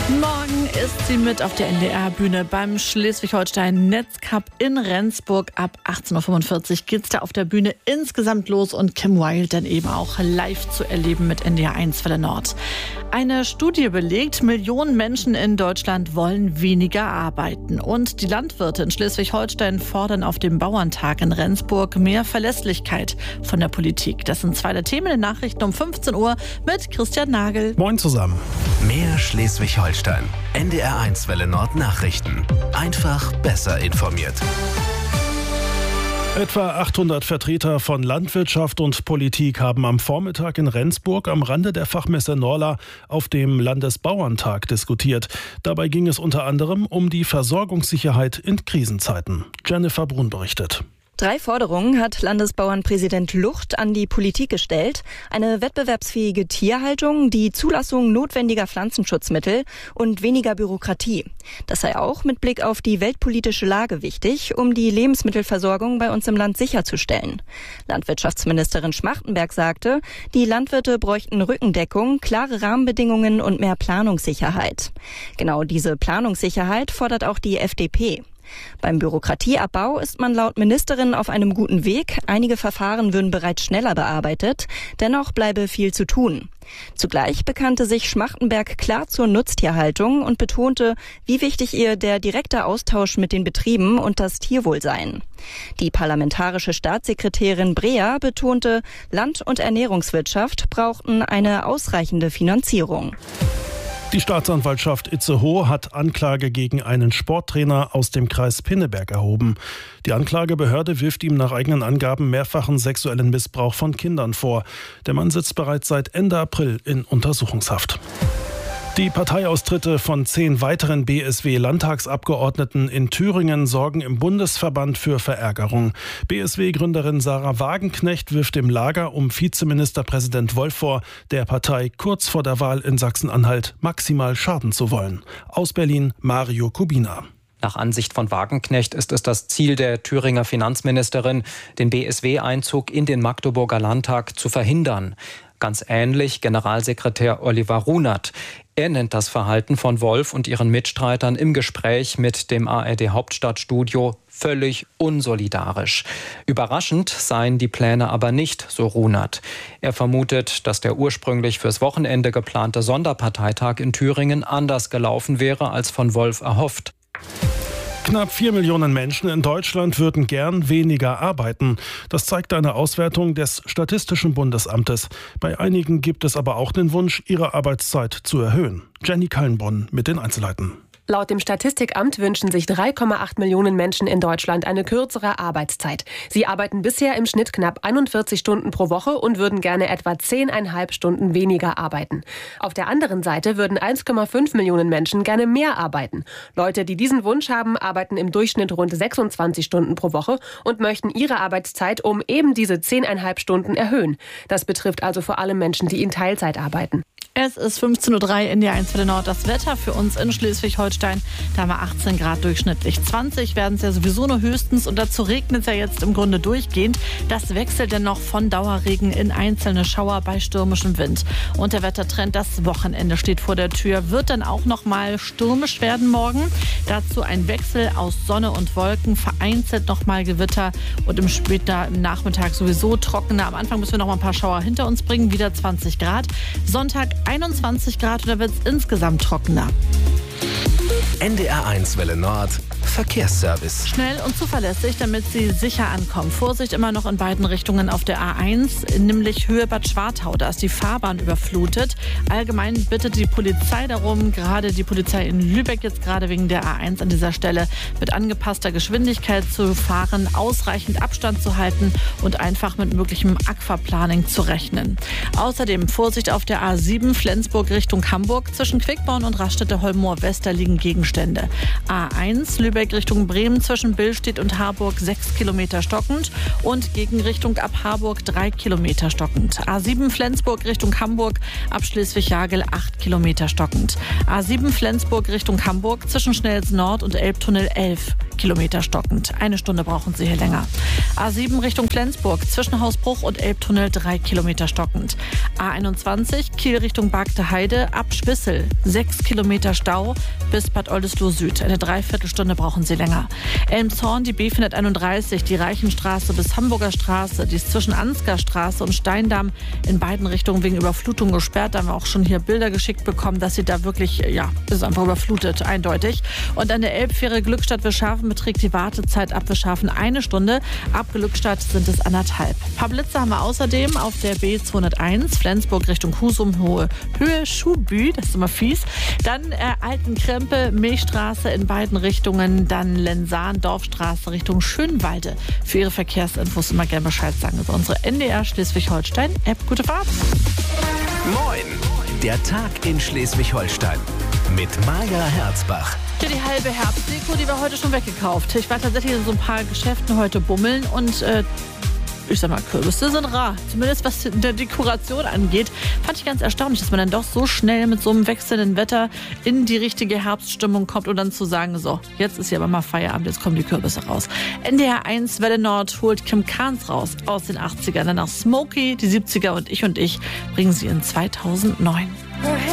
Morgen ist sie mit auf der NDR-Bühne beim Schleswig-Holstein-Netzcup in Rendsburg. Ab 18.45 Uhr geht's da auf der Bühne insgesamt los und Kim Wilde dann eben auch live zu erleben mit NDR1 Welle Nord. Eine Studie belegt, Millionen Menschen in Deutschland wollen weniger arbeiten. Und die Landwirte in Schleswig-Holstein fordern auf dem Bauerntag in Rendsburg mehr Verlässlichkeit von der Politik. Das sind zwei der Themen in den Nachrichten um 15 Uhr mit Christian Nagel. Moin zusammen. Mehr Schleswig-Holstein. NDR1 Welle Nord Nachrichten. Einfach besser informiert. Etwa 800 Vertreter von Landwirtschaft und Politik haben am Vormittag in Rendsburg am Rande der Fachmesse Norla auf dem Landesbauerntag diskutiert. Dabei ging es unter anderem um die Versorgungssicherheit in Krisenzeiten. Jennifer Brun berichtet. 3 Forderungen hat Landesbauernpräsident Lucht an die Politik gestellt. Eine wettbewerbsfähige Tierhaltung, die Zulassung notwendiger Pflanzenschutzmittel und weniger Bürokratie. Das sei auch mit Blick auf die weltpolitische Lage wichtig, um die Lebensmittelversorgung bei uns im Land sicherzustellen. Landwirtschaftsministerin Schmachtenberg sagte, die Landwirte bräuchten Rückendeckung, klare Rahmenbedingungen und mehr Planungssicherheit. Genau diese Planungssicherheit fordert auch die FDP. Beim Bürokratieabbau ist man laut Ministerin auf einem guten Weg. Einige Verfahren würden bereits schneller bearbeitet. Dennoch bleibe viel zu tun. Zugleich bekannte sich Schmachtenberg klar zur Nutztierhaltung und betonte, wie wichtig ihr der direkte Austausch mit den Betrieben und das Tierwohl seien. Die parlamentarische Staatssekretärin Breer betonte, Land- und Ernährungswirtschaft brauchten eine ausreichende Finanzierung. Die Staatsanwaltschaft Itzehoe hat Anklage gegen einen Sporttrainer aus dem Kreis Pinneberg erhoben. Die Anklagebehörde wirft ihm nach eigenen Angaben mehrfachen sexuellen Missbrauch von Kindern vor. Der Mann sitzt bereits seit Ende April in Untersuchungshaft. Die Parteiaustritte von 10 weiteren BSW-Landtagsabgeordneten in Thüringen sorgen im Bundesverband für Verärgerung. BSW-Gründerin Sarah Wagenknecht wirft dem Lager um Vizeministerpräsident Wolf vor, der Partei kurz vor der Wahl in Sachsen-Anhalt maximal schaden zu wollen. Aus Berlin Mario Kubina. Nach Ansicht von Wagenknecht ist es das Ziel der Thüringer Finanzministerin, den BSW-Einzug in den Magdeburger Landtag zu verhindern. Ganz ähnlich Generalsekretär Oliver Runert. Er nennt das Verhalten von Wolf und ihren Mitstreitern im Gespräch mit dem ARD-Hauptstadtstudio völlig unsolidarisch. Überraschend seien die Pläne aber nicht, so Runert. Er vermutet, dass der ursprünglich fürs Wochenende geplante Sonderparteitag in Thüringen anders gelaufen wäre als von Wolf erhofft. Knapp 4 Millionen Menschen in Deutschland würden gern weniger arbeiten. Das zeigt eine Auswertung des Statistischen Bundesamtes. Bei einigen gibt es aber auch den Wunsch, ihre Arbeitszeit zu erhöhen. Jenny Kallenborn mit den Einzelheiten. Laut dem Statistikamt wünschen sich 3,8 Millionen Menschen in Deutschland eine kürzere Arbeitszeit. Sie arbeiten bisher im Schnitt knapp 41 Stunden pro Woche und würden gerne etwa 10,5 Stunden weniger arbeiten. Auf der anderen Seite würden 1,5 Millionen Menschen gerne mehr arbeiten. Leute, die diesen Wunsch haben, arbeiten im Durchschnitt rund 26 Stunden pro Woche und möchten ihre Arbeitszeit um eben diese 10,5 Stunden erhöhen. Das betrifft also vor allem Menschen, die in Teilzeit arbeiten. Es ist 15.03 Uhr in der 1 Welle Nord. Das Wetter für uns in Schleswig-Holstein, da haben wir 18 Grad durchschnittlich. 20 werden es ja sowieso nur höchstens und dazu regnet es ja jetzt im Grunde durchgehend. Das wechselt dann noch von Dauerregen in einzelne Schauer bei stürmischem Wind. Und der Wettertrend, das Wochenende steht vor der Tür, wird dann auch noch mal stürmisch werden morgen. Dazu ein Wechsel aus Sonne und Wolken, vereinzelt noch mal Gewitter und im Nachmittag sowieso trockener. Am Anfang müssen wir noch mal ein paar Schauer hinter uns bringen, wieder 20 Grad. Sonntag 21 Grad und da wird es insgesamt trockener. NDR1 Welle Nord Verkehrsservice. Schnell und zuverlässig, damit Sie sicher ankommen. Vorsicht immer noch in beiden Richtungen auf der A1, nämlich Höhe Bad Schwartau. Da ist die Fahrbahn überflutet. Allgemein bittet die Polizei darum, gerade die Polizei in Lübeck jetzt gerade wegen der A1 an dieser Stelle mit angepasster Geschwindigkeit zu fahren, ausreichend Abstand zu halten und einfach mit möglichem Aquaplaning zu rechnen. Außerdem Vorsicht auf der A7 Flensburg Richtung Hamburg. Zwischen Quickborn und Raststätte-Holmoor-West, da liegen Gegenstände. A1 Lübeck Richtung Bremen zwischen Billstedt und Harburg 6 Kilometer stockend und Gegenrichtung ab Harburg 3 Kilometer stockend. A7 Flensburg Richtung Hamburg ab Schleswig-Jagel 8 Kilometer stockend. A7 Flensburg Richtung Hamburg zwischen Schnelsen Nord und Elbtunnel 11 Kilometer stockend. 1 Stunde brauchen Sie hier länger. A7 Richtung Flensburg, zwischen Hausbruch und Elbtunnel 3 Kilometer stockend. A21 Kiel Richtung Bagde Heide, ab Spissel 6 Kilometer Stau bis Bad Oldesloe Süd. Eine Dreiviertelstunde brauchen Sie länger. Elmshorn, die B431, die Reichenstraße bis Hamburger Straße, die ist zwischen Ansgar Straße und Steindamm in beiden Richtungen wegen Überflutung gesperrt. Da haben wir auch schon hier Bilder geschickt bekommen, dass sie da wirklich, ist einfach überflutet, eindeutig. Und an der Elbfähre Glückstadt-Wischhafen beträgt die Wartezeit ab Wischhafen 1 Stunde. Ab Glückstadt sind es 1,5. Ein paar Blitze haben wir außerdem auf der B201, Flensburg Richtung Husum, Höhe Schubü, das ist immer fies. Dann Altenkrempe, Milchstraße in beiden Richtungen, dann Lensahn, Dorfstraße Richtung Schönwalde. Für Ihre Verkehrsinfos immer gerne Bescheid sagen über unsere NDR Schleswig-Holstein-App. Gute Fahrt! Moin! Der Tag in Schleswig-Holstein mit Maja Herzbach. Hier die halbe Herbstdeko, die wir heute schon weggekauft. Ich war tatsächlich in so ein paar Geschäften heute bummeln und ich sag mal, Kürbisse sind rar. Zumindest was der Dekoration angeht. Fand ich ganz erstaunlich, dass man dann doch so schnell mit so einem wechselnden Wetter in die richtige Herbststimmung kommt und dann zu sagen, so, jetzt ist hier aber mal Feierabend, jetzt kommen die Kürbisse raus. NDR 1 Welle Nord holt Kim Carnes raus aus den 80ern. Danach Smokey, die 70er und ich bringen sie in 2009.